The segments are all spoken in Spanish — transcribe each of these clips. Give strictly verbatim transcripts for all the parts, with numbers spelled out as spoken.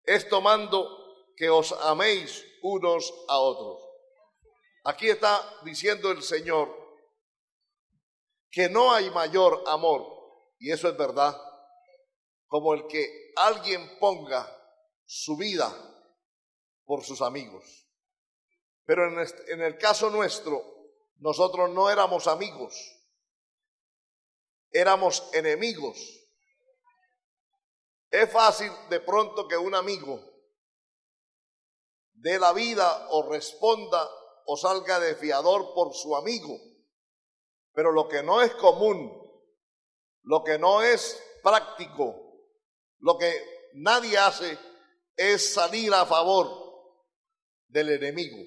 Esto mando, que os améis unos a otros. Aquí está diciendo el Señor que no hay mayor amor, y eso es verdad, como el que alguien ponga su vida por sus amigos. Pero en, este, en el caso nuestro, nosotros no éramos amigos, éramos enemigos. Es fácil de pronto que un amigo dé la vida o responda o salga de fiador por su amigo, pero lo que no es común, lo que no es práctico, lo que nadie hace es salir a favor del enemigo.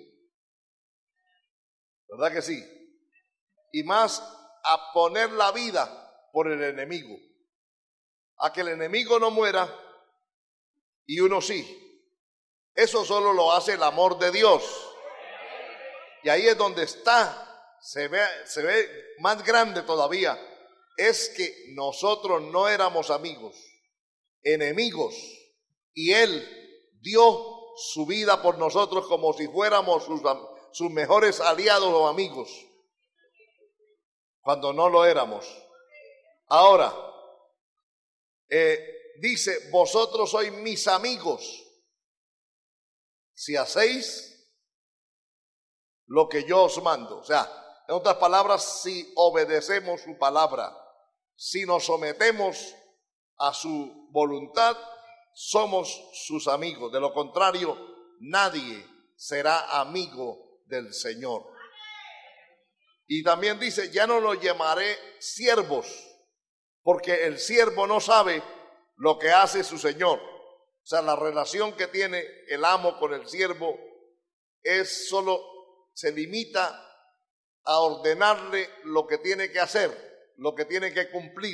¿Verdad que sí? Y más a poner la vida por el enemigo, a que el enemigo no muera y uno sí. Eso solo lo hace el amor de Dios. Y ahí es donde está, se ve, se ve más grande todavía, es que nosotros no éramos amigos, enemigos, y Él dio su vida por nosotros como si fuéramos sus, sus mejores aliados o amigos, cuando no lo éramos. Ahora, eh, dice, vosotros sois mis amigos, si hacéis lo que yo os mando. O sea, en otras palabras, si obedecemos su palabra, si nos sometemos a su voluntad, somos sus amigos. De lo contrario, nadie será amigo del Señor. Y también dice, ya no los llamaré siervos, porque el siervo no sabe lo que hace su Señor. O sea, la relación que tiene el amo con el siervo es solo, se limita a ordenarle lo que tiene que hacer, lo que tiene que cumplir.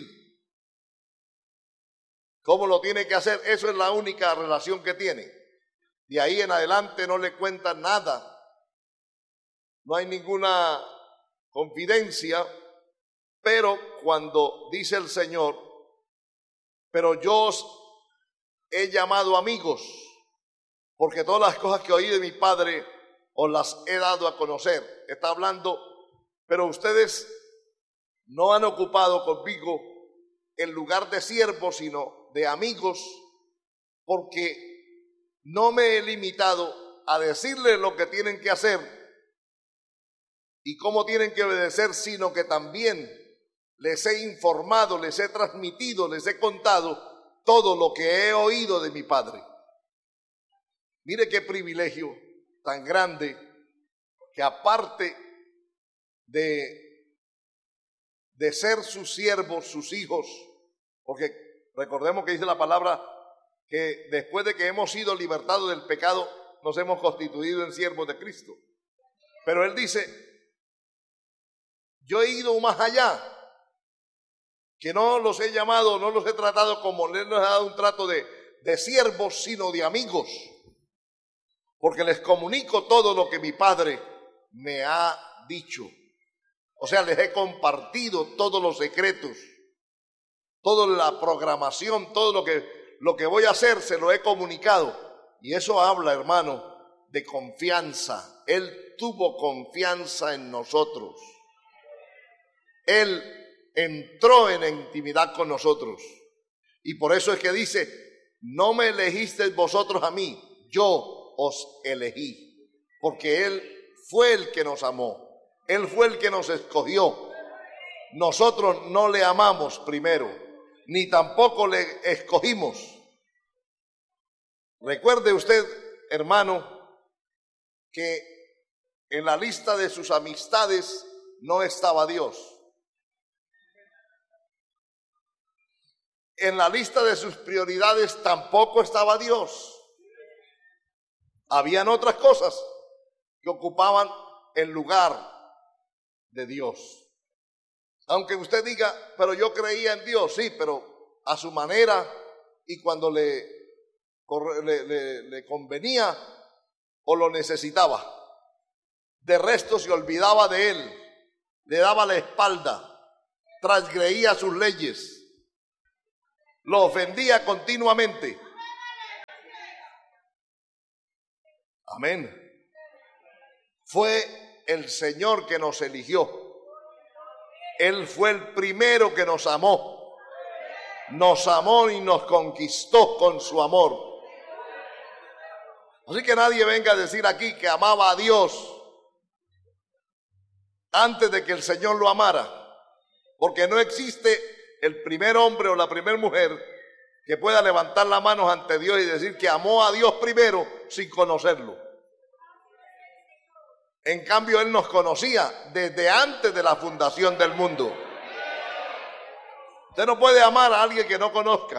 ¿Cómo lo tiene que hacer? Eso es la única relación que tiene. De ahí en adelante no le cuenta nada. No hay ninguna confidencia, pero cuando dice el Señor, pero yo os he llamado amigos, porque todas las cosas que oí de mi Padre os las he dado a conocer. Está hablando, pero ustedes no han ocupado conmigo el lugar de siervos, sino de amigos, porque no me he limitado a decirles lo que tienen que hacer y cómo tienen que obedecer, sino que también les he informado, les he transmitido, les he contado todo lo que he oído de mi Padre. Mire qué privilegio tan grande, que aparte de, de ser sus siervos, sus hijos, porque recordemos que dice la palabra que después de que hemos sido libertados del pecado, nos hemos constituido en siervos de Cristo. Pero Él dice, yo he ido más allá, que no los he llamado, no los he tratado como Él nos ha dado un trato de, de siervos, sino de amigos, porque les comunico todo lo que mi Padre me ha dicho. O sea, les he compartido todos los secretos, toda la programación, todo lo que, lo que voy a hacer, se lo he comunicado. Y eso habla, hermano, de confianza. Él tuvo confianza en nosotros. Él entró en intimidad con nosotros. Y por eso es que dice, no me elegisteis vosotros a mí, yo os elegí, porque Él fue el que nos amó, Él fue el que nos escogió. Nosotros no le amamos primero, ni tampoco le escogimos. Recuerde usted, hermano, que en la lista de sus amistades no estaba Dios. En la lista de sus prioridades tampoco estaba Dios. Habían otras cosas que ocupaban el lugar de Dios. Aunque usted diga, pero yo creía en Dios, sí, pero a su manera y cuando le, le, le, le convenía o lo necesitaba. De resto se olvidaba de Él, le daba la espalda, transgreía sus leyes, lo ofendía continuamente. Amén. Fue el Señor que nos eligió. Él fue el primero que nos amó. Nos amó y nos conquistó con su amor. Así que nadie venga a decir aquí que amaba a Dios antes de que el Señor lo amara, porque no existe el primer hombre o la primera mujer que pueda levantar las manos ante Dios y decir que amó a Dios primero sin conocerlo. En cambio, Él nos conocía desde antes de la fundación del mundo. Usted no puede amar a alguien que no conozca.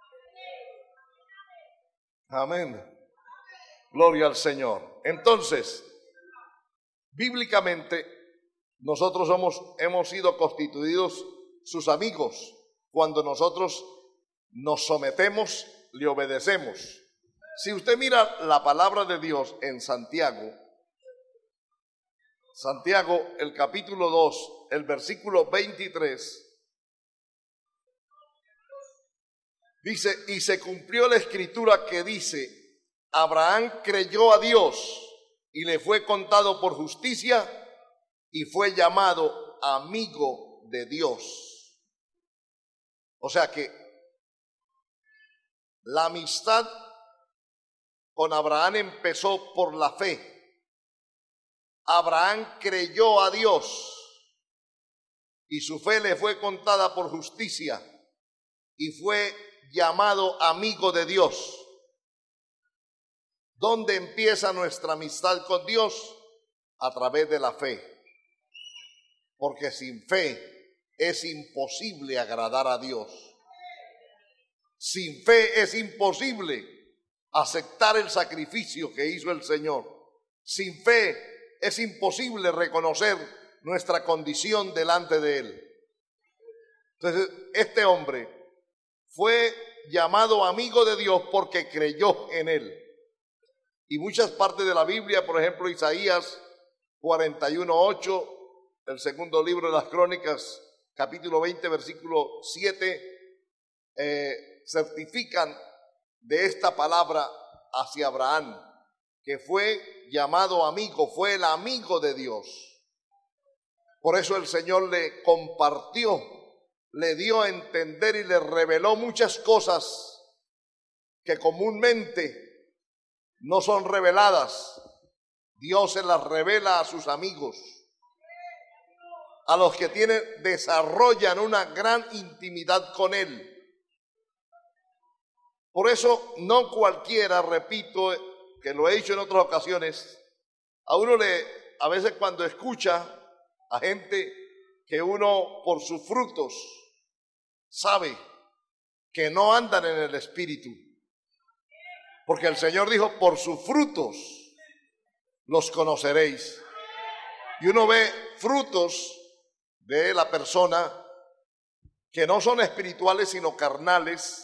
Amén. Gloria al Señor. Entonces, bíblicamente, nosotros somos, hemos sido constituidos sus amigos cuando nosotros nos sometemos, le obedecemos. Si usted mira la palabra de Dios en Santiago, Santiago, el capítulo dos, el versículo veintitrés, dice, y se cumplió la escritura que dice, Abraham creyó a Dios y le fue contado por justicia y fue llamado amigo de Dios. O sea que la amistad con Abraham empezó por la fe. Abraham creyó a Dios y su fe le fue contada por justicia y fue llamado amigo de Dios. ¿Dónde empieza nuestra amistad con Dios? A través de la fe. Porque sin fe es imposible agradar a Dios. Sin fe es imposible aceptar el sacrificio que hizo el Señor. Sin fe es imposible reconocer nuestra condición delante de Él. Entonces, este hombre fue llamado amigo de Dios porque creyó en Él. Y muchas partes de la Biblia, por ejemplo, Isaías cuarenta y uno, ocho, el segundo libro de las Crónicas, capítulo veinte, versículo siete, eh, certifican de esta palabra hacia Abraham, que fue llamado amigo, fue el amigo de Dios. Por eso el Señor le compartió, le dio a entender y le reveló muchas cosas que comúnmente no son reveladas. Dios se las revela a sus amigos, a los que tienen, desarrollan una gran intimidad con Él. Por eso no cualquiera, repito, que lo he dicho en otras ocasiones, a uno le, a veces cuando escucha a gente que uno por sus frutos sabe que no andan en el Espíritu. Porque el Señor dijo, por sus frutos los conoceréis. Y uno ve frutos de la persona que no son espirituales sino carnales.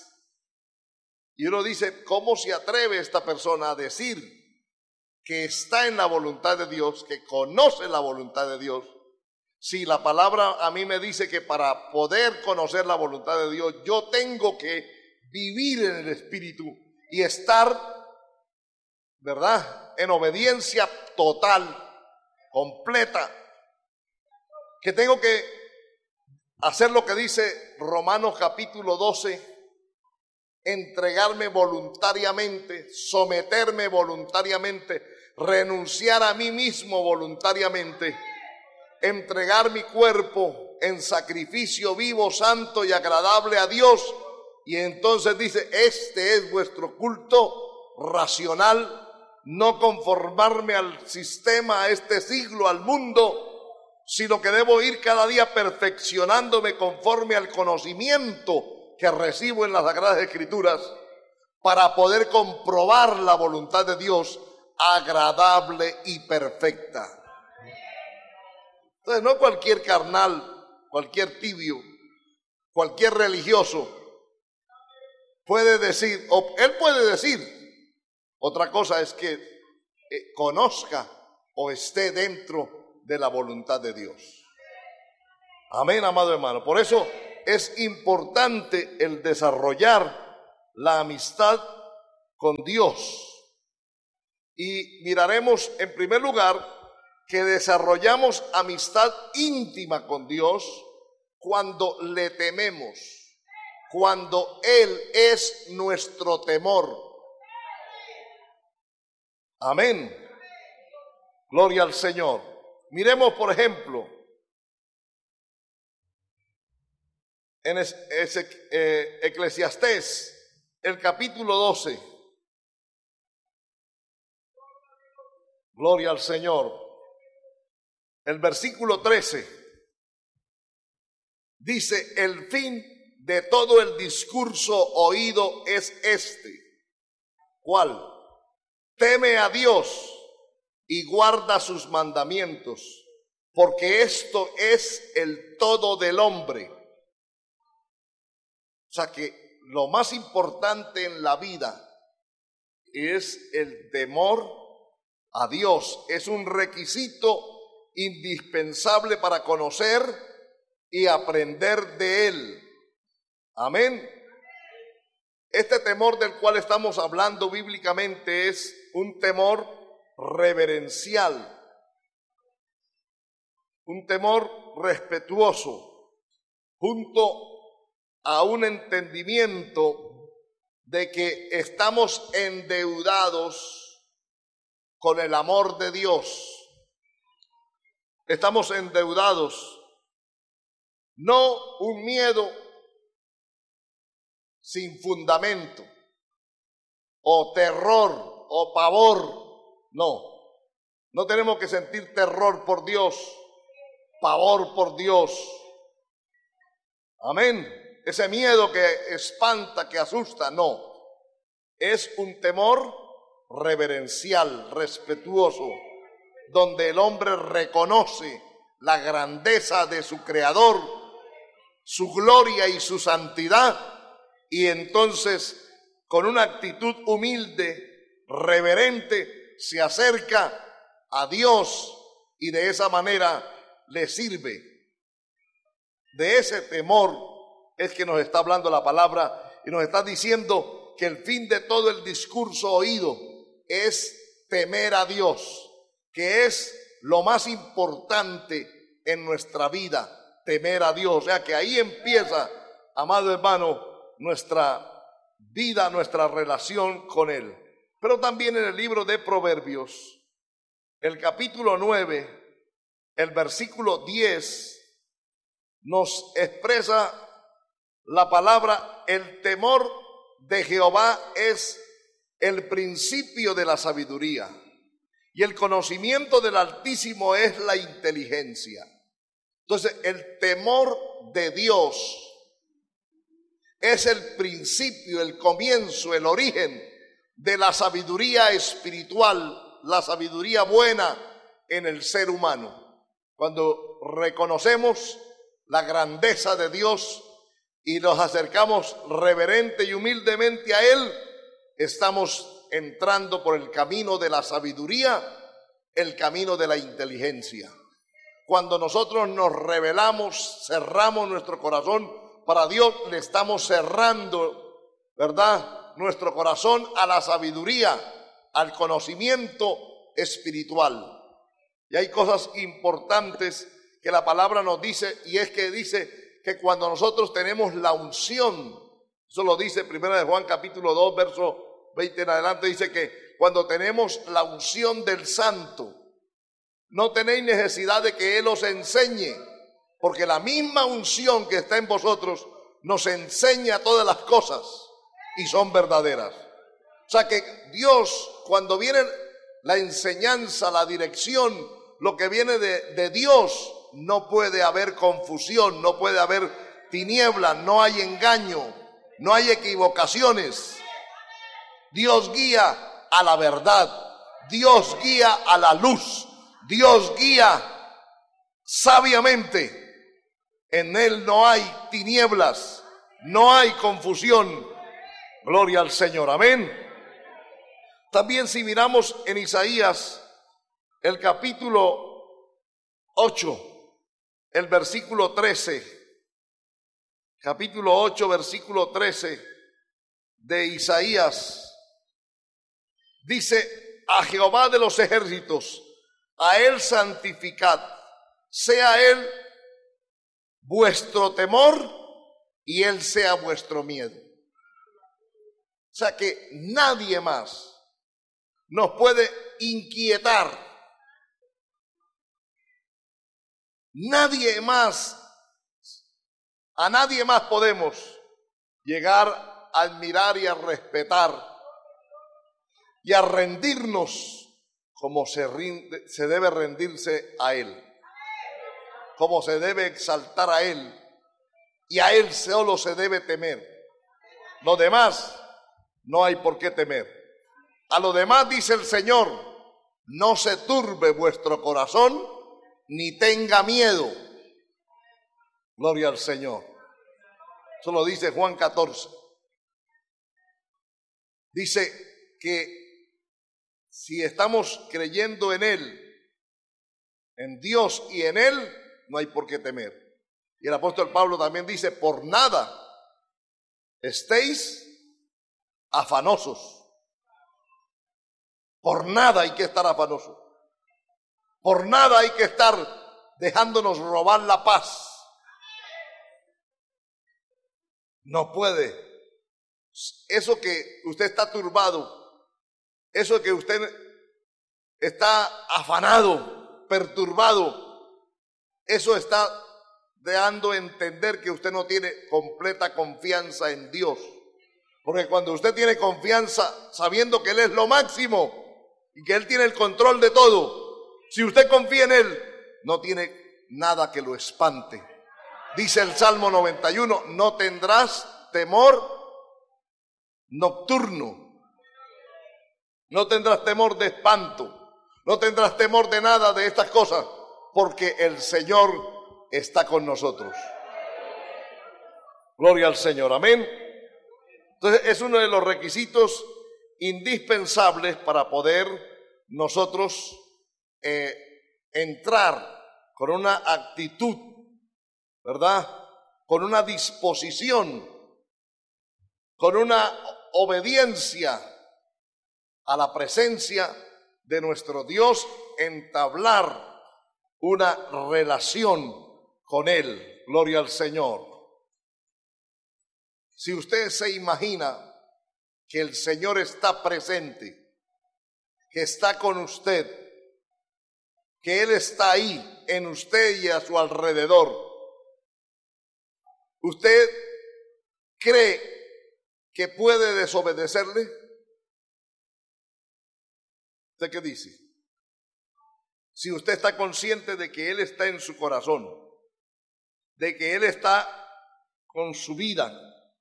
Y uno dice, ¿cómo se atreve esta persona a decir que está en la voluntad de Dios, que conoce la voluntad de Dios? Si la palabra a mí me dice que para poder conocer la voluntad de Dios, yo tengo que vivir en el Espíritu y estar, ¿verdad?, en obediencia total, completa. Que tengo que hacer lo que dice Romanos capítulo doce, entregarme voluntariamente, someterme voluntariamente, renunciar a mí mismo voluntariamente, entregar mi cuerpo en sacrificio vivo, santo y agradable a Dios. Y entonces dice, este es vuestro culto racional, no conformarme al sistema, a este siglo, al mundo, sino que debo ir cada día perfeccionándome conforme al conocimiento que recibo en las Sagradas Escrituras para poder comprobar la voluntad de Dios agradable y perfecta. Entonces, no cualquier carnal, cualquier tibio, cualquier religioso puede decir, o él puede decir, otra cosa es que eh, conozca o esté dentro de la voluntad de Dios. Amén, amado hermano. Por eso es importante el desarrollar la amistad con Dios. y miraremos en primer lugar que desarrollamos amistad íntima con Dios cuando le tememos, cuando Él es nuestro temor. Amén. Gloria al Señor. Miremos, por ejemplo, en ese, eh, Eclesiastés, el capítulo doce. Gloria al Señor. El versículo trece dice: el fin de todo el discurso oído es este. ¿Cuál? Teme a Dios y guarda sus mandamientos, porque esto es el todo del hombre. O sea que lo más importante en la vida es el temor a Dios. Es un requisito indispensable para conocer y aprender de Él. Amén. Este temor del cual estamos hablando bíblicamente es un temor reverencial, un temor respetuoso, junto a un entendimiento de que estamos endeudados con el amor de Dios. Estamos endeudados, no un miedo sin fundamento, o terror, o pavor. No, no tenemos que sentir terror por Dios, pavor por Dios. Amén. Ese miedo que espanta, que asusta, no. Es un temor reverencial, respetuoso, donde el hombre reconoce la grandeza de su Creador, su gloria y su santidad, y entonces con una actitud humilde, reverente, se acerca a Dios y de esa manera le sirve. De ese temor es que nos está hablando la palabra y nos está diciendo que el fin de todo el discurso oído es temer a Dios, que es lo más importante en nuestra vida, temer a Dios. O sea que ahí empieza, amado hermano, nuestra vida, nuestra relación con Él. Pero también en el libro de Proverbios, el capítulo nueve, el versículo diez, nos expresa la palabra: el temor de Jehová es el principio de la sabiduría, y el conocimiento del Altísimo es la inteligencia. Entonces, el temor de Dios es el principio, el comienzo, el origen de la sabiduría espiritual, la sabiduría buena en el ser humano. Cuando reconocemos la grandeza de Dios y nos acercamos reverente y humildemente a Él, estamos entrando por el camino de la sabiduría, el camino de la inteligencia. Cuando nosotros nos rebelamos, cerramos nuestro corazón para Dios, le estamos cerrando, ¿verdad?, nuestro corazón a la sabiduría, al conocimiento espiritual. Y hay cosas importantes que la palabra nos dice, y es que dice que cuando nosotros tenemos la unción, eso lo dice Primera de Juan capítulo dos, verso veinte en adelante, dice que cuando tenemos la unción del Santo, no tenéis necesidad de que Él os enseñe, porque la misma unción que está en vosotros nos enseña todas las cosas y son verdaderas. O sea que Dios, cuando viene la enseñanza, la dirección, lo que viene de, de Dios, no puede haber confusión, no puede haber tiniebla, no hay engaño, no hay equivocaciones. Dios guía a la verdad, Dios guía a la luz, Dios guía sabiamente. En Él no hay tinieblas, no hay confusión. Gloria al Señor, amén. También si miramos en Isaías, el capítulo ocho, el versículo trece, capítulo ocho, versículo trece de Isaías, dice: a Jehová de los ejércitos, a él santificad, sea él vuestro temor y él sea vuestro miedo. O sea que nadie más nos puede inquietar. Nadie más, a nadie más podemos llegar a admirar y a respetar y a rendirnos como se, rinde, se debe rendirse a él, como se debe exaltar a él, y a él solo se debe temer. Lo demás no hay por qué temer. A lo demás dice el Señor: no se turbe vuestro corazón ni tenga miedo. Gloria al Señor. Eso lo dice Juan catorce. Dice que si estamos creyendo en Él, en Dios y en Él, no hay por qué temer. Y el apóstol Pablo también dice: por nada estéis afanosos. Por nada hay que estar afanosos. Por nada hay que estar dejándonos robar la paz. No puede. Eso que usted está turbado, eso que usted está afanado, perturbado, eso está dando a entender que usted no tiene completa confianza en Dios. Porque cuando usted tiene confianza sabiendo que Él es lo máximo y que Él tiene el control de todo, si usted confía en Él, no tiene nada que lo espante. Dice el Salmo noventa y uno: no tendrás temor nocturno, no tendrás temor de espanto, no tendrás temor de nada de estas cosas, porque el Señor está con nosotros. Gloria al Señor, amén. Entonces es uno de los requisitos indispensables para poder nosotros eh, entrar con una actitud, ¿verdad? Con una disposición, con una obediencia a la presencia de nuestro Dios, entablar una relación con Él. Gloria al Señor. Si usted se imagina que el Señor está presente, que está con usted, que Él está ahí en usted y a su alrededor, ¿usted cree que puede desobedecerle? ¿Usted qué dice? Si usted está consciente de que Él está en su corazón, de que Él está con su vida,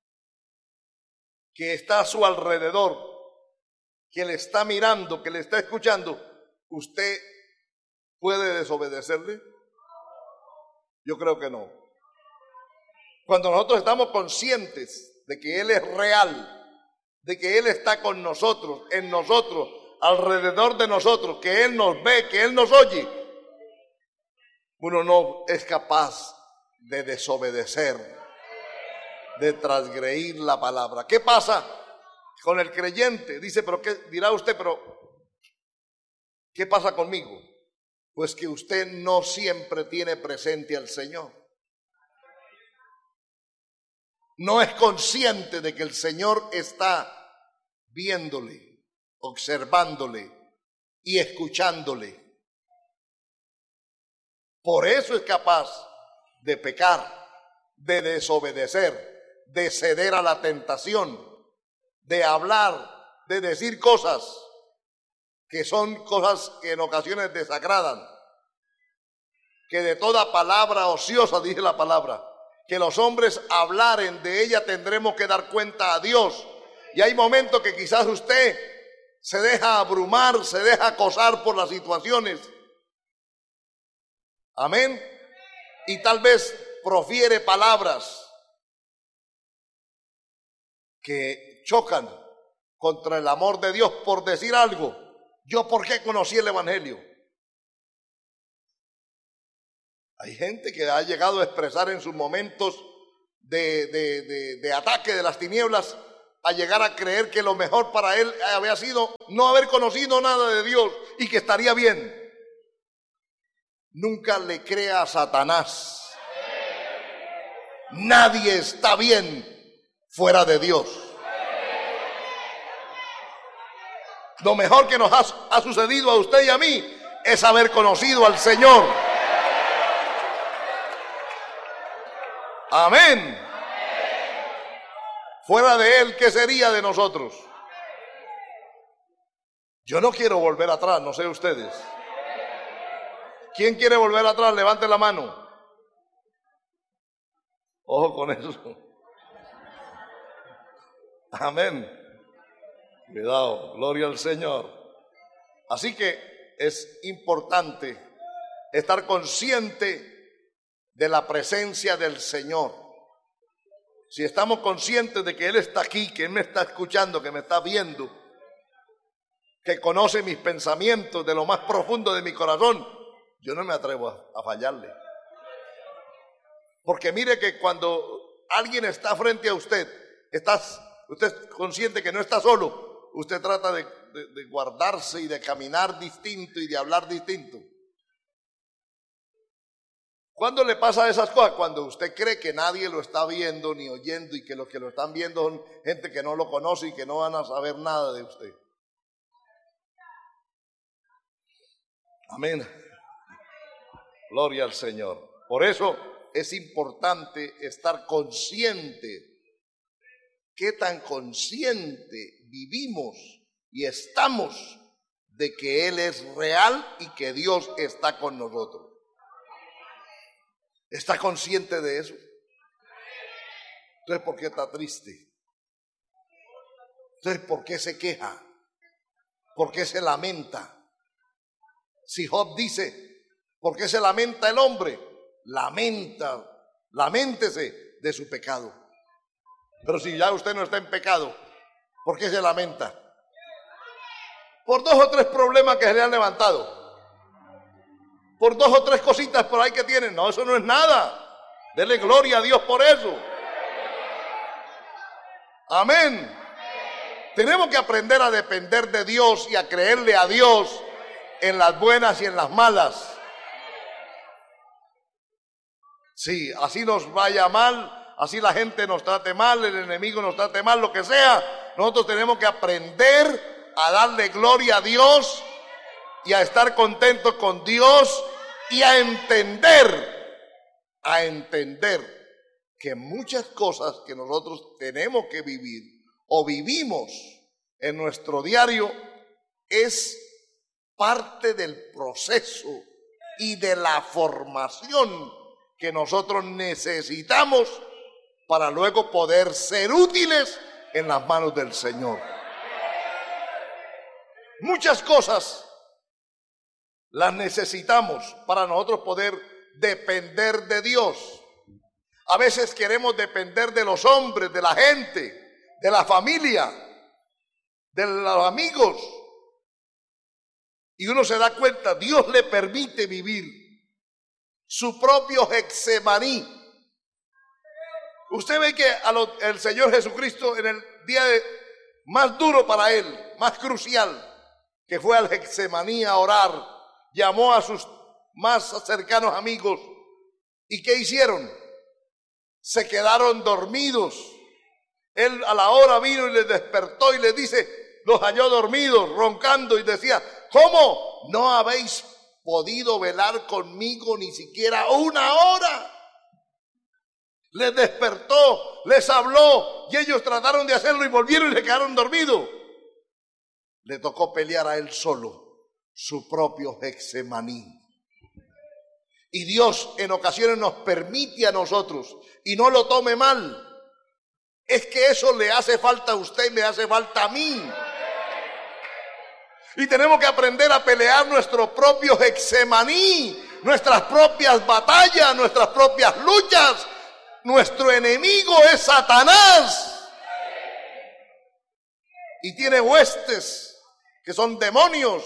que está a su alrededor, que le está mirando, que le está escuchando, ¿usted puede desobedecerle? Yo creo que no. Cuando nosotros estamos conscientes de que Él es real, de que Él está con nosotros, en nosotros, alrededor de nosotros, que Él nos ve, que Él nos oye, uno no es capaz de desobedecer, de transgredir la palabra. ¿Qué pasa con el creyente? Dice, pero ¿qué dirá usted? Pero ¿qué pasa conmigo? Pues que usted no siempre tiene presente al Señor. No es consciente de que el Señor está viéndole, observándole y escuchándole. Por eso es capaz de pecar, de desobedecer, de ceder a la tentación, de hablar, de decir cosas que son cosas que en ocasiones desagradan, que de toda palabra ociosa, dice la palabra, que los hombres hablaren, de ella tendremos que dar cuenta a Dios. Y hay momentos que quizás usted se deja abrumar, se deja acosar por las situaciones. Amén. Y tal vez profiere palabras que chocan contra el amor de Dios por decir algo. ¿Yo por qué conocí el Evangelio? Hay gente que ha llegado a expresar en sus momentos de, de, de, de ataque de las tinieblas: a llegar a creer que lo mejor para él había sido no haber conocido nada de Dios y que estaría bien. Nunca le crea a Satanás. Nadie está bien fuera de Dios. Lo mejor que nos ha, ha sucedido a usted y a mí es haber conocido al Señor. Amén. Fuera de Él, ¿qué sería de nosotros? Yo no quiero volver atrás, no sé ustedes. ¿Quién quiere volver atrás? Levante la mano. Ojo con eso. Amén. Cuidado, gloria al Señor. Así que es importante estar consciente de la presencia del Señor. Si estamos conscientes de que Él está aquí, que Él me está escuchando, que me está viendo, que conoce mis pensamientos de lo más profundo de mi corazón, yo no me atrevo a, a fallarle. Porque mire que cuando alguien está frente a usted, estás, usted es consciente que no está solo, usted trata de, de, de guardarse y de caminar distinto y de hablar distinto. ¿Cuándo le pasa esas cosas? Cuando usted cree que nadie lo está viendo ni oyendo y que los que lo están viendo son gente que no lo conoce y que no van a saber nada de usted. Amén. Gloria al Señor. Por eso es importante estar consciente. ¿Qué tan consciente vivimos y estamos de que Él es real y que Dios está con nosotros? ¿Está consciente de eso? Entonces, ¿por qué está triste? Entonces, ¿por qué se queja? ¿Por qué se lamenta? Si Job dice, ¿por qué se lamenta el hombre? Lamenta, laméntese de su pecado. Pero si ya usted no está en pecado, ¿por qué se lamenta? Por dos o tres problemas que se le han levantado. Por dos o tres cositas por ahí que tienen. No, eso no es nada. Dele gloria a Dios por eso. Amén. Tenemos que aprender a depender de Dios y a creerle a Dios en las buenas y en las malas. Sí, así nos vaya mal, así la gente nos trate mal, el enemigo nos trate mal, lo que sea. Nosotros tenemos que aprender a darle gloria a Dios y a estar contentos con Dios y a entender, a entender que muchas cosas que nosotros tenemos que vivir o vivimos en nuestro diario es parte del proceso y de la formación que nosotros necesitamos para luego poder ser útiles en las manos del Señor. Muchas cosas las necesitamos para nosotros poder depender de Dios. A veces queremos depender de los hombres, de la gente, de la familia, de los amigos. Y uno se da cuenta, Dios le permite vivir su propio Getsemaní. Usted ve que a lo, el Señor Jesucristo en el día de, más duro para Él, más crucial, que fue al Getsemaní a orar, llamó a sus más cercanos amigos. ¿Y qué hicieron? Se quedaron dormidos. Él a la hora vino y les despertó y les dice, los halló dormidos, roncando, y decía, ¿cómo no habéis podido velar conmigo ni siquiera una hora? Les despertó, les habló y ellos trataron de hacerlo y volvieron y se quedaron dormidos. Le tocó pelear a él solo su propio Getsemaní. Y Dios en ocasiones nos permite a nosotros, y no lo tome mal, es que eso le hace falta a usted y me hace falta a mí. Y tenemos que aprender a pelear nuestro propio Getsemaní, nuestras propias batallas, nuestras propias luchas. Nuestro enemigo es Satanás. Y tiene huestes que son demonios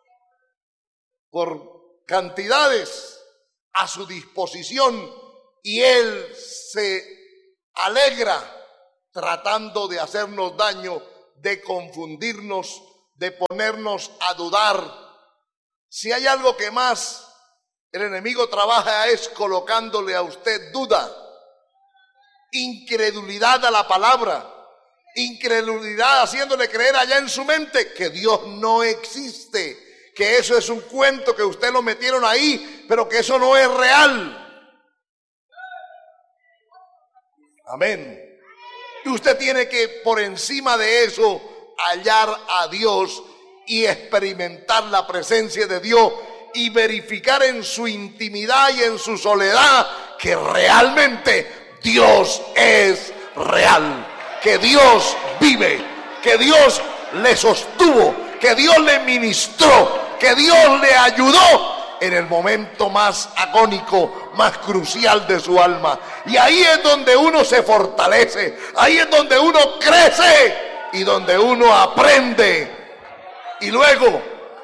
por cantidades a su disposición. Y él se alegra tratando de hacernos daño, de confundirnos, de ponernos a dudar. Si hay algo que más el enemigo trabaja es colocándole a usted duda, incredulidad a la palabra, incredulidad haciéndole creer allá en su mente que Dios no existe, que eso es un cuento, que usted lo metieron ahí, pero que eso no es real. Amén. Y usted tiene que, por encima de eso, hallar a Dios y experimentar la presencia de Dios y verificar en su intimidad y en su soledad que realmente Dios es real, que Dios vive, que Dios le sostuvo, que Dios le ministró, que Dios le ayudó en el momento más agónico, más crucial de su alma. Y ahí es donde uno se fortalece, ahí es donde uno crece y donde uno aprende. Y luego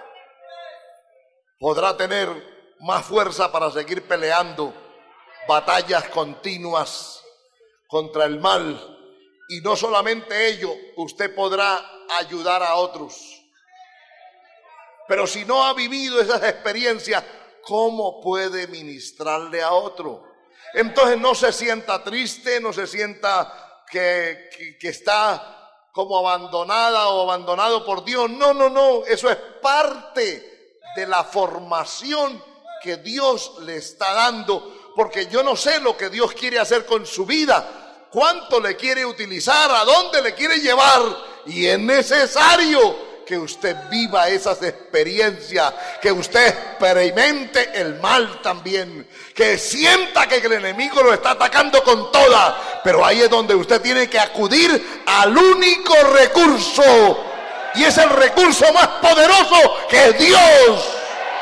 podrá tener más fuerza para seguir peleando batallas continuas contra el mal. Y no solamente ello, usted podrá ayudar a otros. Pero si no ha vivido esas experiencias, ¿cómo puede ministrarle a otro? Entonces no se sienta triste, no se sienta que, que, que está como abandonada o abandonado por Dios. No, no, no, eso es parte de la formación que Dios le está dando, porque yo no sé lo que Dios quiere hacer con su vida, cuánto le quiere utilizar, a dónde le quiere llevar, y es necesario que usted viva esas experiencias, que usted experimente el mal también, que sienta que el enemigo lo está atacando con toda, pero ahí es donde usted tiene que acudir al único recurso, y es el recurso más poderoso que es Dios.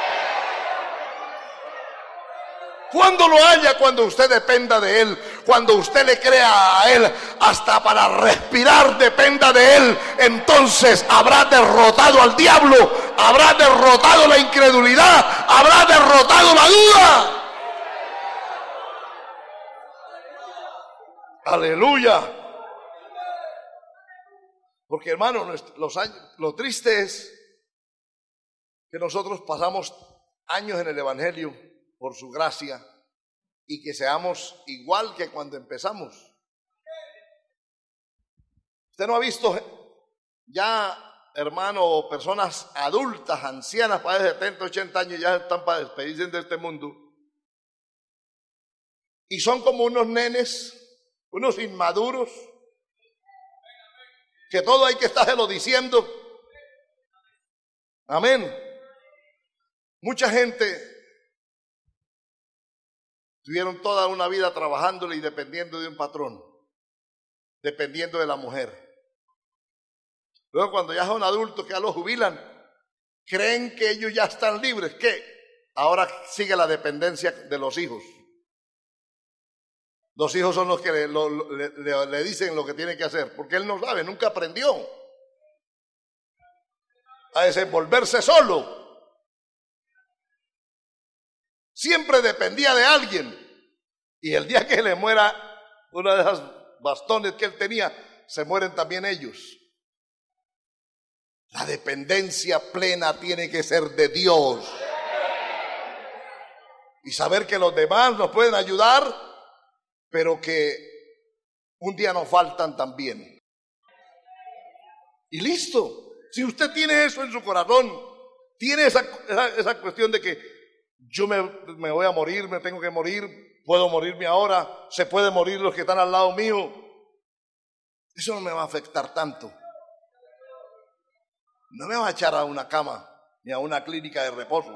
Cuando lo haya, cuando usted dependa de Él, cuando usted le crea a Él, hasta para respirar dependa de Él, entonces habrá derrotado al diablo, habrá derrotado la incredulidad, habrá derrotado la duda. Aleluya. Porque hermano, los años, lo triste es que nosotros pasamos años en el Evangelio por su gracia, y que seamos igual que cuando empezamos. Usted no ha visto ya, hermano, personas adultas, ancianas, para de setenta, ochenta años, ya están para despedirse de este mundo, y son como unos nenes, unos inmaduros, que todo hay que estárselo diciendo. Amén. Mucha gente tuvieron toda una vida trabajándole y dependiendo de un patrón, dependiendo de la mujer. Luego cuando ya son adultos, que ya los jubilan, creen que ellos ya están libres, que ahora sigue la dependencia de los hijos. Los hijos son los que le, lo, le, le, le dicen lo que tiene que hacer, porque él no sabe, nunca aprendió a desenvolverse solo. Siempre dependía de alguien, y el día que le muera una de esas bastones que él tenía, se mueren también ellos. La dependencia plena tiene que ser de Dios, y saber que los demás nos pueden ayudar, pero que un día nos faltan también. Y listo. Si usted tiene eso en su corazón, tiene esa, esa, esa cuestión de que yo me, me voy a morir, me tengo que morir, puedo morirme ahora, se puede morir los que están al lado mío, eso no me va a afectar tanto. No me va a echar a una cama, ni a una clínica de reposo,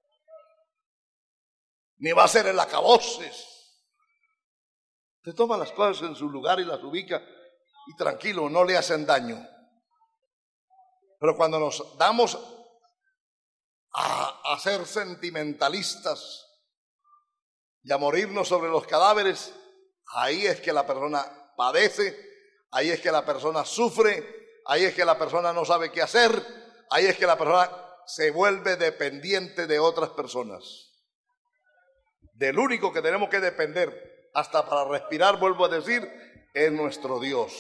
ni va a ser el acaboses. Usted toma las cosas en su lugar y las ubica, y tranquilo, no le hacen daño. Pero cuando nos damos a, a ser sentimentalistas y a morirnos sobre los cadáveres, ahí es que la persona padece, ahí es que la persona sufre, ahí es que la persona no sabe qué hacer, ahí es que la persona se vuelve dependiente de otras personas. Del único que tenemos que depender, hasta para respirar, vuelvo a decir, es nuestro Dios.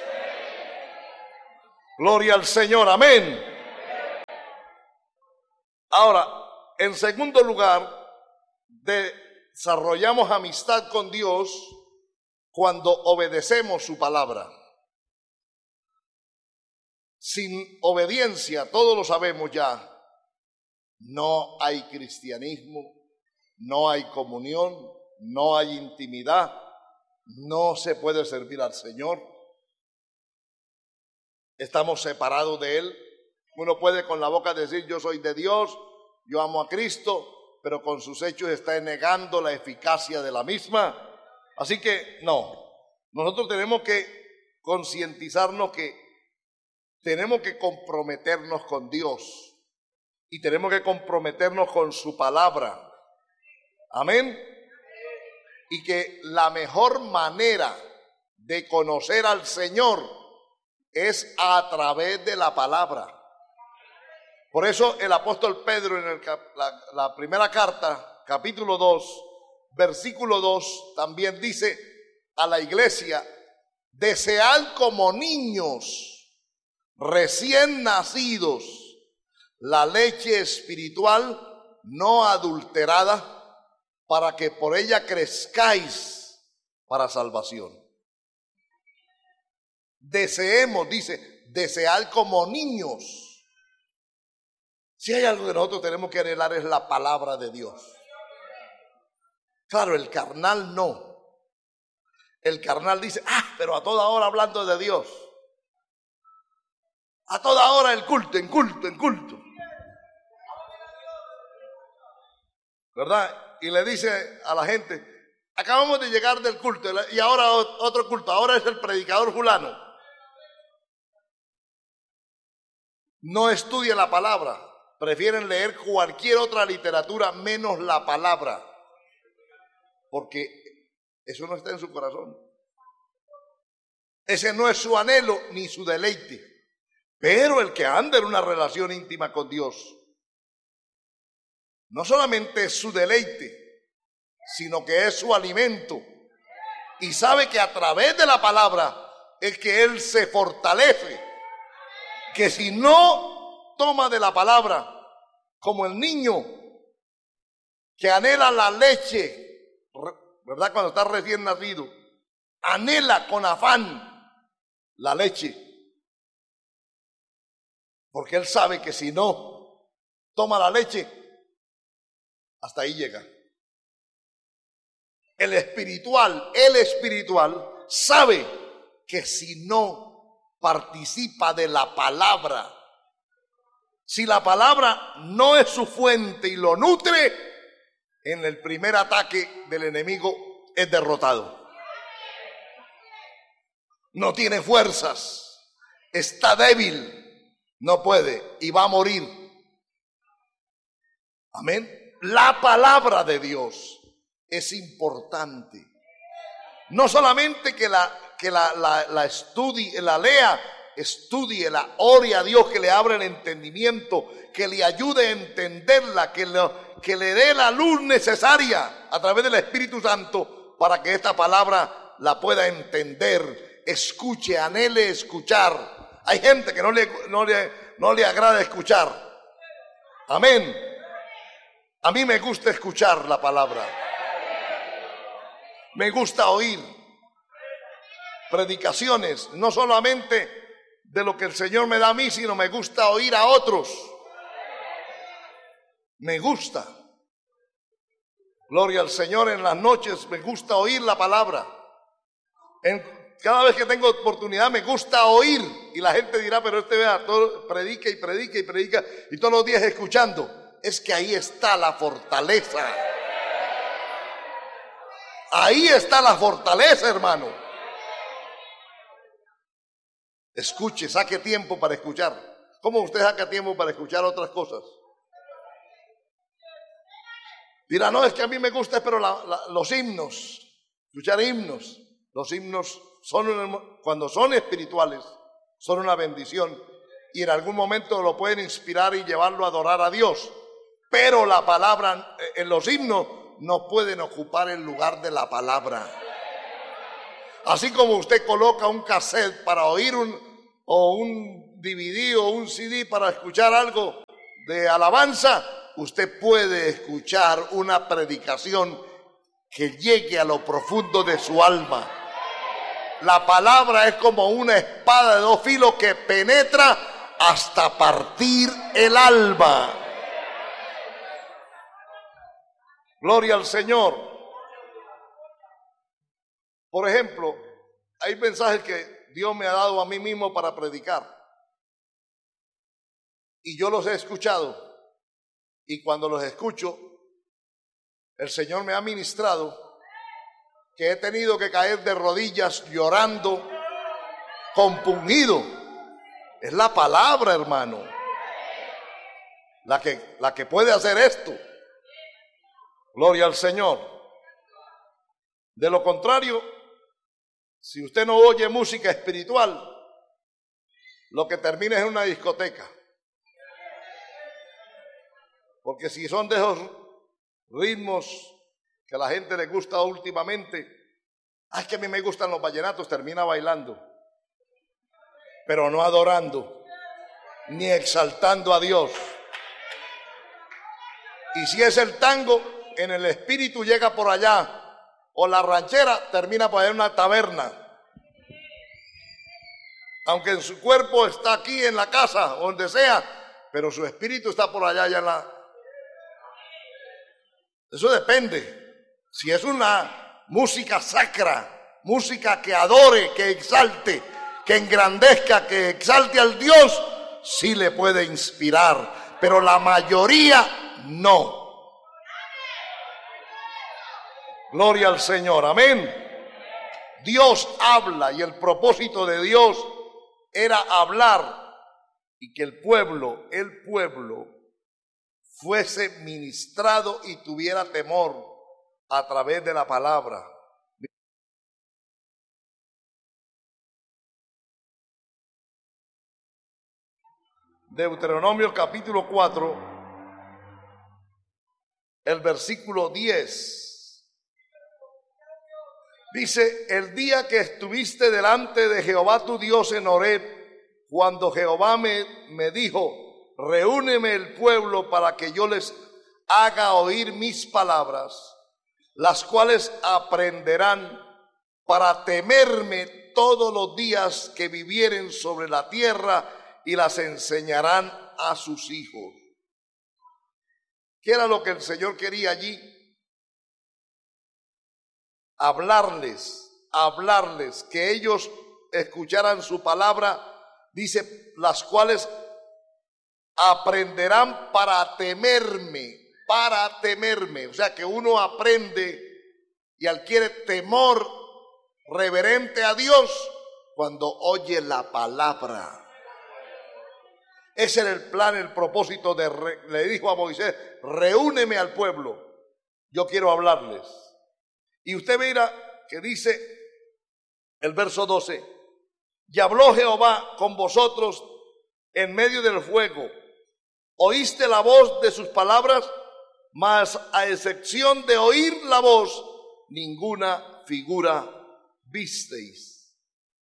Gloria al Señor, amén. Ahora, en segundo lugar, desarrollamos amistad con Dios cuando obedecemos su palabra. Sin obediencia, todos lo sabemos ya, no hay cristianismo, no hay comunión, no hay intimidad, no se puede servir al Señor. Estamos separados de Él. Uno puede con la boca decir yo soy de Dios, yo amo a Cristo, pero con sus hechos está negando la eficacia de la misma. Así que no, nosotros tenemos que concientizarnos que tenemos que comprometernos con Dios y tenemos que comprometernos con su palabra. Amén. Y que la mejor manera de conocer al Señor es a través de la palabra. Por eso el apóstol Pedro en el, la, la primera carta, capítulo dos, versículo dos, también dice a la iglesia: desead como niños recién nacidos la leche espiritual no adulterada, para que por ella crezcáis para salvación. Deseemos, dice, desead como niños. Si hay algo que nosotros tenemos que anhelar es la palabra de Dios. Claro, el carnal no. El carnal dice, ah, pero a toda hora hablando de Dios. A toda hora el culto, en culto, en culto. ¿Verdad? Y le dice a la gente, acabamos de llegar del culto y ahora otro culto, ahora es el predicador fulano. No estudia la palabra, prefieren leer cualquier otra literatura menos la palabra, porque eso no está en su corazón. Ese no es su anhelo ni su deleite. Pero el que anda en una relación íntima con Dios, no solamente es su deleite, sino que es su alimento. Y sabe que a través de la palabra es que él se fortalece. Que si no toma de la palabra, como el niño que anhela la leche, ¿verdad? Cuando está recién nacido, anhela con afán la leche. Porque él sabe que si no toma la leche, hasta ahí llega. El espiritual, el espiritual sabe que si no participa de la palabra, si la palabra no es su fuente y lo nutre, en el primer ataque del enemigo es derrotado. No tiene fuerzas, está débil. No puede y va a morir. Amén. La palabra de Dios es importante. No solamente que la, que la, la, la estudie, la lea, estudie, la ore a Dios, que le abra el entendimiento, que le ayude a entenderla, que, lo, que le dé la luz necesaria a través del Espíritu Santo para que esta palabra la pueda entender, escuche, anhele escuchar. Hay gente que no le, no le, no le agrada escuchar. Amén. A mí me gusta escuchar la palabra. Me gusta oír predicaciones, no solamente de lo que el Señor me da a mí, sino me gusta oír a otros. Me gusta. Gloria al Señor, en las noches me gusta oír la palabra. En Cada vez que tengo oportunidad me gusta oír. Y la gente dirá, pero este vea, todo, predica y predica y predica y todos los días escuchando. Es que ahí está la fortaleza. Ahí está la fortaleza, hermano. Escuche, saque tiempo para escuchar. ¿Cómo usted saca tiempo para escuchar otras cosas? Dirá, no, es que a mí me gusta, pero la, la, los himnos, escuchar himnos. Los himnos son, cuando son espirituales, son una bendición y en algún momento lo pueden inspirar y llevarlo a adorar a Dios. Pero la palabra, en los himnos, no pueden ocupar el lugar de la palabra. Así como usted coloca un cassette para oír un, o un D V D o un C D para escuchar algo de alabanza, usted puede escuchar una predicación que llegue a lo profundo de su alma. La palabra es como una espada de dos filos que penetra hasta partir el alma. Gloria al Señor. Por ejemplo, hay mensajes que Dios me ha dado a mí mismo para predicar. Y yo los he escuchado. Y cuando los escucho, el Señor me ha ministrado que he tenido que caer de rodillas llorando, compungido. Es la palabra, hermano, la que, la que puede hacer esto. Gloria al Señor. De lo contrario, si usted no oye música espiritual, lo que termina es una discoteca. Porque si son de esos ritmos que a la gente le gusta últimamente, ah, es que a mí me gustan los vallenatos, termina bailando, pero no adorando, ni exaltando a Dios. Y si es el tango, en el espíritu llega por allá, o la ranchera termina por allá en una taberna. Aunque en su cuerpo está aquí en la casa, donde sea, pero su espíritu está por allá, allá en la... Eso depende. Si es una música sacra, música que adore, que exalte, que engrandezca, que exalte al Dios, sí le puede inspirar, pero la mayoría no. Gloria al Señor, amén. Dios habla y el propósito de Dios era hablar y que el pueblo, el pueblo fuese ministrado y tuviera temor a través de la palabra. Deuteronomio capítulo cuatro, el versículo diez. Dice, el día que estuviste delante de Jehová tu Dios en Horeb, cuando Jehová me, me dijo, reúneme el pueblo para que yo les haga oír mis palabras, las cuales aprenderán para temerme todos los días que vivieren sobre la tierra y las enseñarán a sus hijos. ¿Qué era lo que el Señor quería allí? Hablarles, hablarles, que ellos escucharan su palabra, dice, las cuales aprenderán para temerme, para temerme. O sea que uno aprende y adquiere temor reverente a Dios cuando oye la palabra. Ese era el plan, el propósito de, le dijo a Moisés, reúneme al pueblo, yo quiero hablarles. Y usted mira que dice el verso doce, y habló Jehová con vosotros en medio del fuego, oíste la voz de sus palabras, mas a excepción de oír la voz, ninguna figura visteis.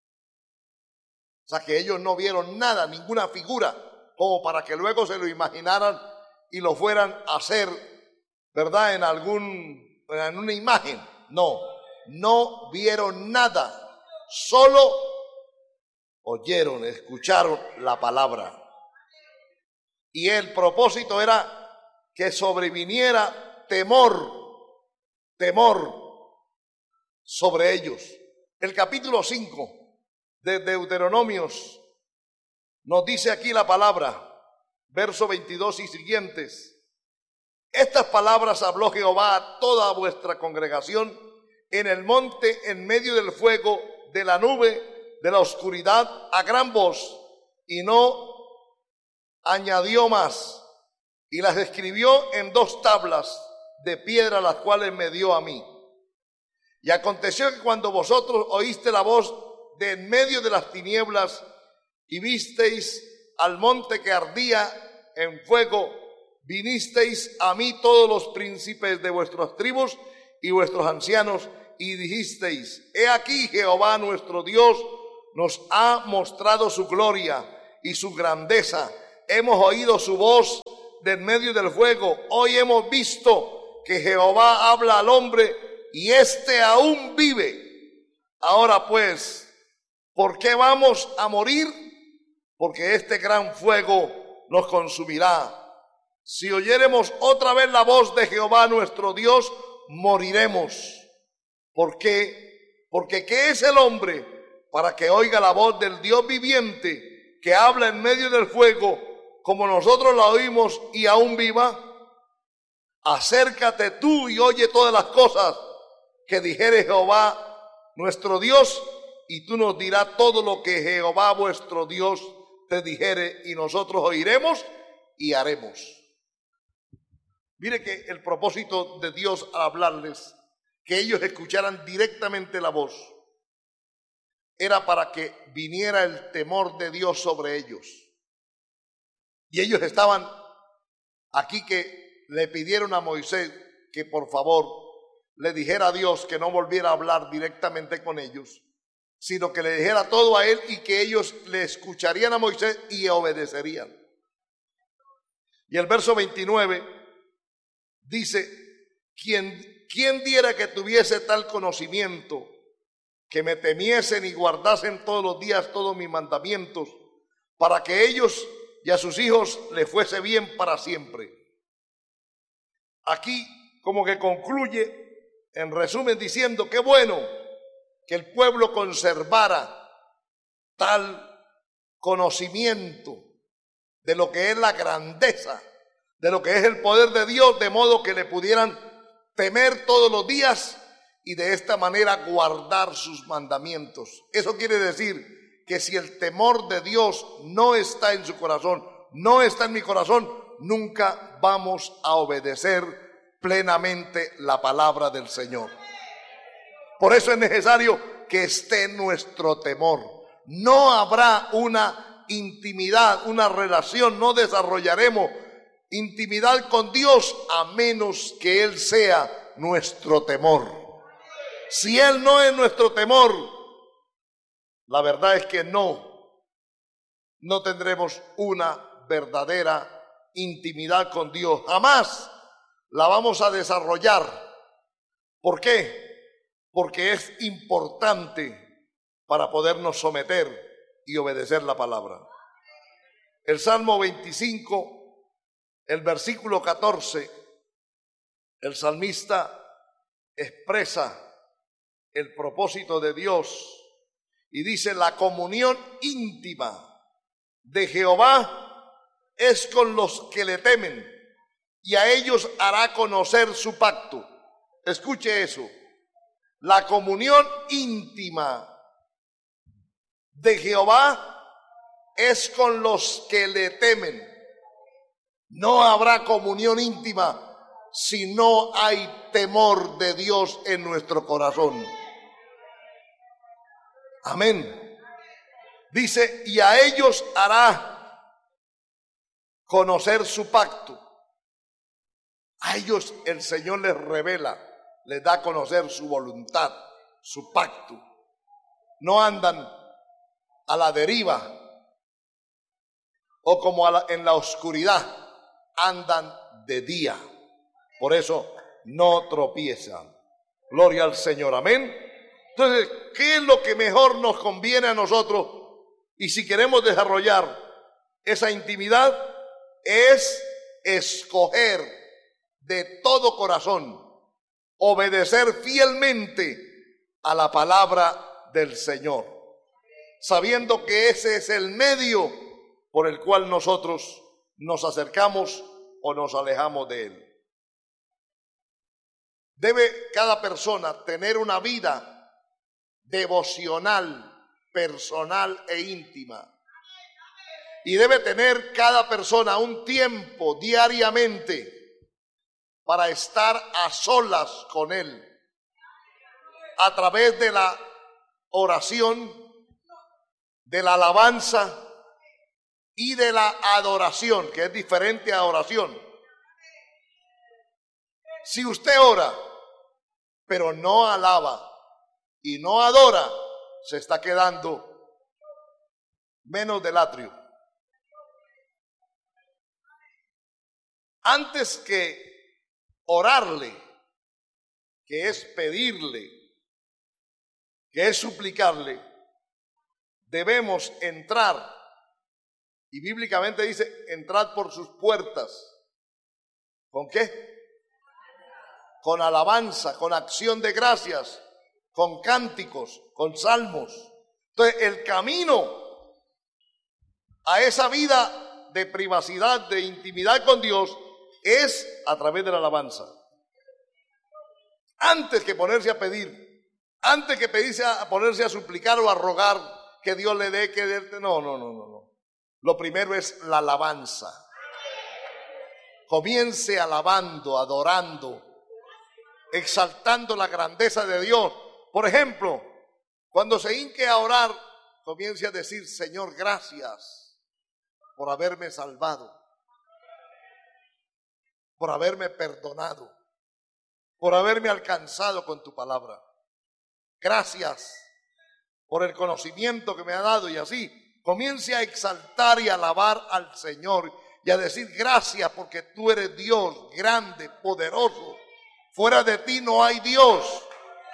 O sea que ellos no vieron nada, ninguna figura, como para que luego se lo imaginaran y lo fueran a hacer, ¿verdad? En algún, en una imagen. No, no vieron nada, solo oyeron, escucharon la palabra. Y el propósito era que sobreviniera temor, temor sobre ellos. El capítulo cinco de Deuteronomios nos dice aquí la palabra, verso veintidós y siguientes. Estas palabras habló Jehová a toda vuestra congregación en el monte, en medio del fuego, de la nube, de la oscuridad, a gran voz, y no añadió más, y las escribió en dos tablas de piedra, las cuales me dio a mí. Y aconteció que cuando vosotros oíste la voz de en medio de las tinieblas, y visteis al monte que ardía en fuego, vinisteis a mí todos los príncipes de vuestras tribus y vuestros ancianos, y dijisteis: he aquí Jehová nuestro Dios nos ha mostrado su gloria y su grandeza. Hemos oído su voz del medio del fuego. Hoy hemos visto que Jehová habla al hombre y éste aún vive. Ahora pues, ¿por qué vamos a morir? Porque este gran fuego nos consumirá. Si oyéremos otra vez la voz de Jehová nuestro Dios, moriremos. ¿Por qué? Porque ¿qué es el hombre para que oiga la voz del Dios viviente que habla en medio del fuego, como nosotros la oímos, y aún viva? Acércate tú y oye todas las cosas que dijere Jehová nuestro Dios, y tú nos dirás todo lo que Jehová vuestro Dios te dijere, y nosotros oiremos y haremos. Mire que el propósito de Dios al hablarles, que ellos escucharan directamente la voz, era para que viniera el temor de Dios sobre ellos. Y ellos estaban aquí que le pidieron a Moisés que por favor le dijera a Dios que no volviera a hablar directamente con ellos, sino que le dijera todo a él y que ellos le escucharían a Moisés y obedecerían. Y el verso veintinueve dice: ¿Quién, quién diera que tuviese tal conocimiento, que me temiesen y guardasen todos los días todos mis mandamientos, para que ellos y a sus hijos le fuese bien para siempre? Aquí como que concluye, en resumen, diciendo: qué bueno que el pueblo conservara tal conocimiento de lo que es la grandeza, de lo que es el poder de Dios, de modo que le pudieran temer todos los días y de esta manera guardar sus mandamientos. Eso quiere decir que si el temor de Dios no está en su corazón, no está en mi corazón, nunca vamos a obedecer plenamente la palabra del Señor. Por eso es necesario que esté nuestro temor. No habrá una intimidad, una relación, no desarrollaremos intimidad con Dios a menos que Él sea nuestro temor. Si Él no es nuestro temor, la verdad es que no, no tendremos una verdadera intimidad con Dios. Jamás la vamos a desarrollar. ¿Por qué? Porque es importante para podernos someter y obedecer la palabra. El Salmo veinticinco, el versículo catorce, el salmista expresa el propósito de Dios y dice: la comunión íntima de Jehová es con los que le temen, y a ellos hará conocer su pacto. Escuche eso. La comunión íntima de Jehová es con los que le temen. No habrá comunión íntima si no hay temor de Dios en nuestro corazón. Amén. Dice: y a ellos hará conocer su pacto. A ellos el Señor les revela, les da a conocer su voluntad, su pacto. No andan a la deriva o como a la, en la oscuridad, andan de día. Por eso no tropiezan. Gloria al Señor, amén. Entonces, ¿qué es lo que mejor nos conviene a nosotros? Y si queremos desarrollar esa intimidad, es escoger de todo corazón, obedecer fielmente a la palabra del Señor, sabiendo que ese es el medio por el cual nosotros nos acercamos o nos alejamos de Él. Debe cada persona tener una vida devocional, personal e íntima. Y debe tener cada persona un tiempo diariamente para estar a solas con Él, a través de la oración, de la alabanza y de la adoración, que es diferente a oración. Si usted ora, pero no alaba y no adora, se está quedando menos del atrio. Antes que orarle, que es pedirle, que es suplicarle, debemos entrar. Y bíblicamente dice, entrad por sus puertas. ¿Con qué? Con alabanza, con acción de gracias, con cánticos, con salmos. Entonces, el camino a esa vida de privacidad, de intimidad con Dios, es a través de la alabanza. Antes que ponerse a pedir, antes que pedirse a ponerse a suplicar o a rogar que Dios le dé, que dé, no, no, no, no, no. Lo primero es la alabanza. Comience alabando, adorando, exaltando la grandeza de Dios. Por ejemplo, cuando se hinque a orar, comience a decir, Señor, gracias por haberme salvado, por haberme perdonado, por haberme alcanzado con tu palabra. Gracias por el conocimiento que me ha dado, y así comience a exaltar y alabar al Señor y a decir gracias porque tú eres Dios grande, poderoso. Fuera de ti no hay Dios.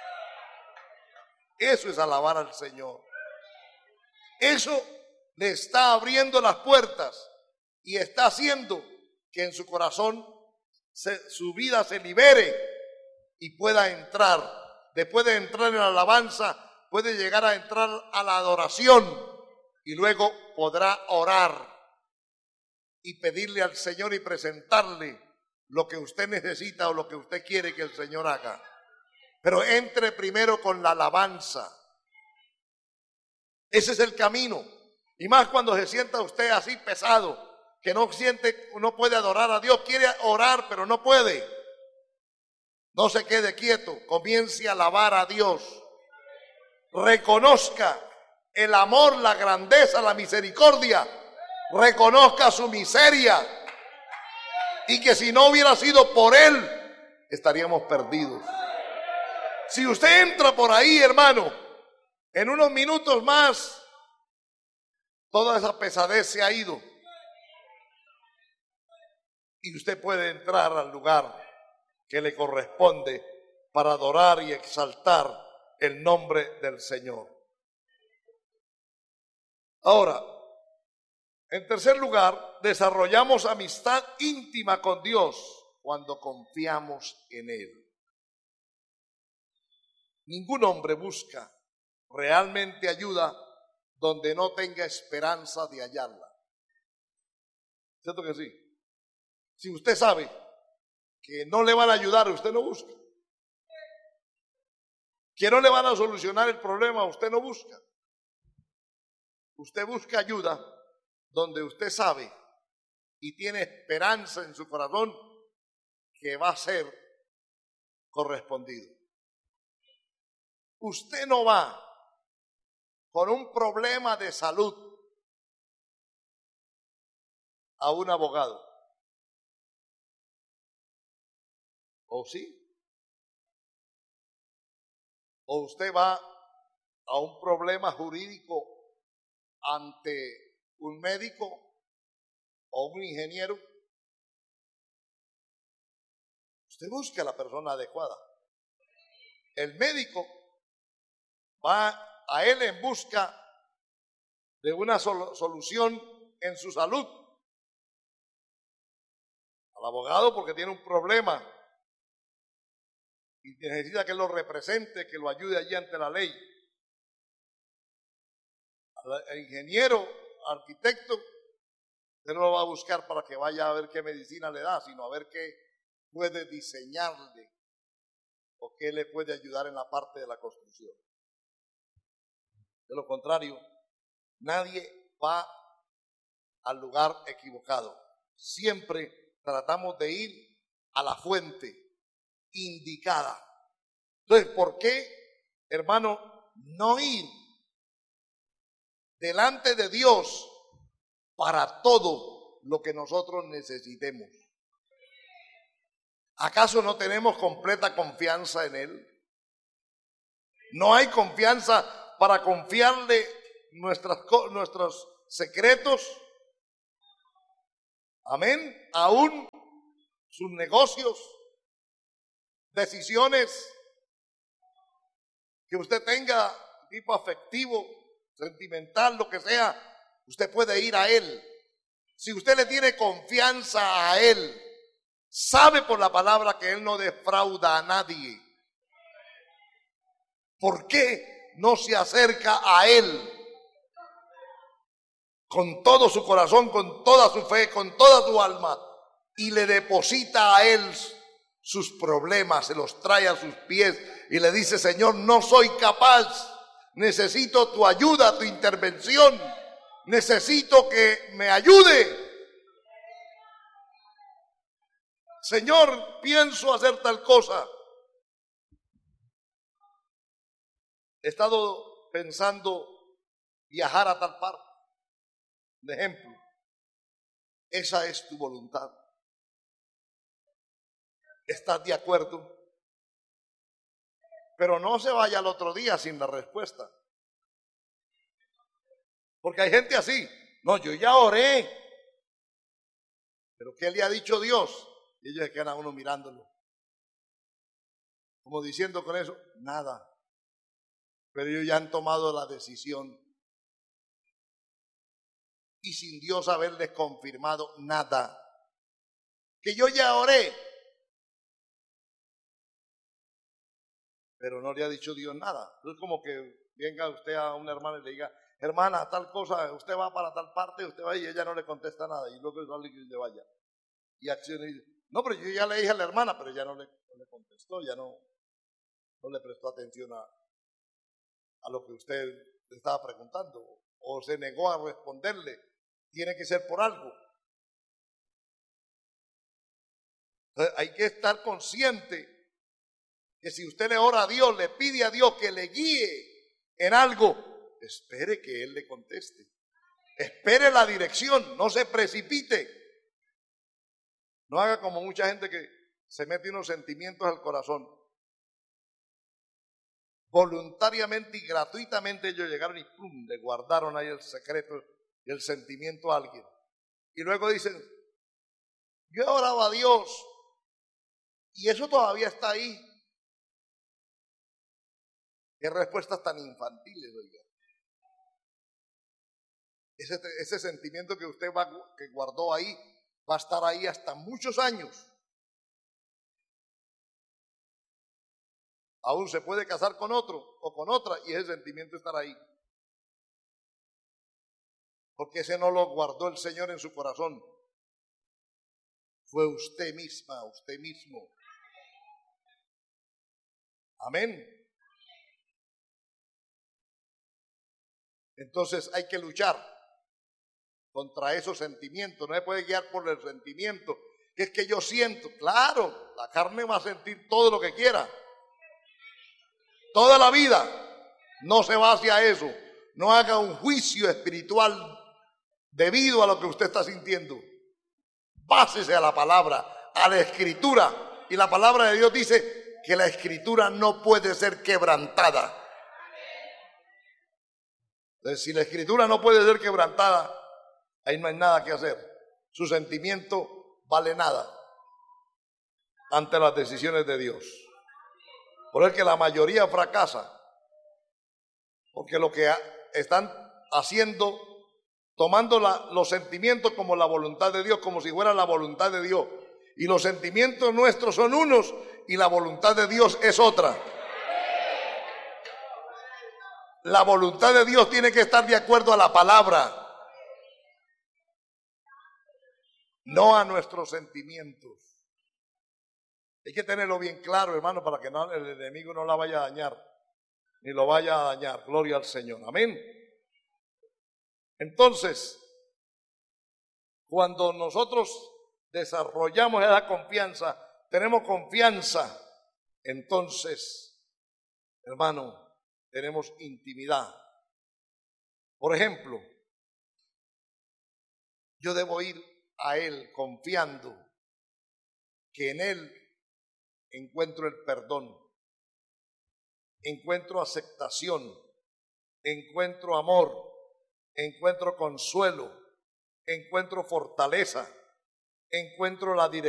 Eso es alabar al Señor. Eso le está abriendo las puertas y está haciendo que en su corazón se, su vida se libere y pueda entrar. Después de entrar en la alabanza, puede llegar a entrar a la adoración y luego podrá orar y pedirle al Señor y presentarle lo que usted necesita o lo que usted quiere que el Señor haga. Pero entre primero con la alabanza. Ese es el camino. Y más cuando se sienta usted así pesado, que no siente, no puede adorar a Dios, quiere orar pero no puede. No se quede quieto, comience a alabar a Dios. Reconozca el amor, la grandeza, la misericordia. Reconozca su miseria. Y que si no hubiera sido por Él, estaríamos perdidos. Si usted entra por ahí, hermano, en unos minutos más, toda esa pesadez se ha ido. Y usted puede entrar al lugar que le corresponde para adorar y exaltar el nombre del Señor. Ahora, en tercer lugar, desarrollamos amistad íntima con Dios cuando confiamos en Él. Ningún hombre busca realmente ayuda donde no tenga esperanza de hallarla. ¿Cierto que sí? Si usted sabe que no le van a ayudar, usted no busca. Que no le van a solucionar el problema, usted no busca. Usted busca ayuda donde usted sabe y tiene esperanza en su corazón que va a ser correspondido. Usted no va con un problema de salud a un abogado. ¿O sí? ¿O usted va a un problema jurídico ante un médico o un ingeniero? Usted busca a la persona adecuada. El médico va a él en busca de una sol- solución en su salud. Al abogado porque tiene un problema y necesita que lo represente, que lo ayude allí ante la ley. Al ingeniero, arquitecto, usted no lo va a buscar para que vaya a ver qué medicina le da, sino a ver qué puede diseñarle o qué le puede ayudar en la parte de la construcción. De lo contrario, nadie va al lugar equivocado. Siempre tratamos de ir a la fuente indicada. Entonces, ¿por qué, hermano, no ir delante de Dios para todo lo que nosotros necesitemos? ¿Acaso no tenemos completa confianza en Él? No hay confianza para confiarle nuestras, nuestros secretos. Amén. Aún sus negocios, decisiones que usted tenga, tipo afectivo, sentimental, lo que sea, usted puede ir a Él. Si usted le tiene confianza a Él, sabe por la palabra que Él no defrauda a nadie. ¿Por qué no se acerca a Él con todo su corazón, con toda su fe, con toda su alma, y le deposita a Él sus problemas, se los trae a sus pies y le dice: Señor, no soy capaz, necesito tu ayuda, tu intervención, necesito que me ayude. Señor, pienso hacer tal cosa. He estado pensando viajar a tal parte. De ejemplo, esa es tu voluntad. ¿Estás de acuerdo? Pero no se vaya al otro día sin la respuesta. Porque hay gente así. No, yo ya oré. ¿Pero qué le ha dicho Dios? Y ellos se quedan a uno mirándolo. Como diciendo con eso, nada. Pero ellos ya han tomado la decisión. Y sin Dios haberles confirmado nada. Que yo ya oré. Pero no le ha dicho Dios nada. Es como que venga usted a una hermana y le diga: hermana, tal cosa, usted va para tal parte, usted va, y ella no le contesta nada. Y luego sale y le vaya. Y acciona y dice: no, pero yo ya le dije a la hermana, pero ya no le, no le contestó, ya no, no le prestó atención a, a lo que usted le estaba preguntando. O se negó a responderle. Tiene que ser por algo. Entonces, hay que estar consciente que si usted le ora a Dios, le pide a Dios que le guíe en algo, espere que Él le conteste. Espere la dirección, no se precipite. No haga como mucha gente que se mete unos sentimientos al corazón. Voluntariamente y gratuitamente ellos llegaron y ¡pum!, le guardaron ahí el secreto y el sentimiento a alguien. Y luego dicen: yo he orado a Dios y eso todavía está ahí. Qué respuestas tan infantiles, oiga. Ese, ese sentimiento que usted va, que guardó ahí, va a estar ahí hasta muchos años. Aún se puede casar con otro o con otra y ese sentimiento estará ahí. Porque ese no lo guardó el Señor en su corazón. Fue usted misma, usted mismo. Amén. Entonces hay que luchar contra esos sentimientos. No se puede guiar por el sentimiento. Que es que yo siento. Claro, la carne va a sentir todo lo que quiera. Toda la vida. No se va hacia eso. No haga un juicio espiritual debido a lo que usted está sintiendo. Básese a la palabra, a la escritura. Y la palabra de Dios dice que la escritura no puede ser quebrantada. Entonces, si la escritura no puede ser quebrantada, ahí no hay nada que hacer. Su sentimiento vale nada ante las decisiones de Dios. Por eso que la mayoría fracasa. Porque lo que están haciendo, tomando la, los sentimientos como la voluntad de Dios, como si fuera la voluntad de Dios. Y los sentimientos nuestros son unos y la voluntad de Dios es otra. La voluntad de Dios tiene que estar de acuerdo a la palabra, no a nuestros sentimientos. Hay que tenerlo bien claro, hermano, para que no, el enemigo no la vaya a dañar, ni lo vaya a dañar. Gloria al Señor. Amén. Entonces, cuando nosotros desarrollamos esa confianza, tenemos confianza, entonces, hermano, tenemos intimidad. Por ejemplo, yo debo ir a Él confiando que en Él encuentro el perdón. encuentro aceptación, encuentro amor, encuentro consuelo, encuentro fortaleza, encuentro la dirección